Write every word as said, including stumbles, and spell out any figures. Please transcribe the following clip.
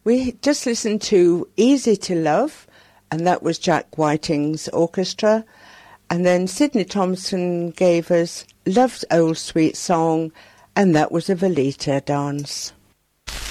We just listened to Easy to Love, and that was Jack Whiting's orchestra. And then Sidney Thompson gave us Love's Old Sweet Song, and that was a Veleta dance.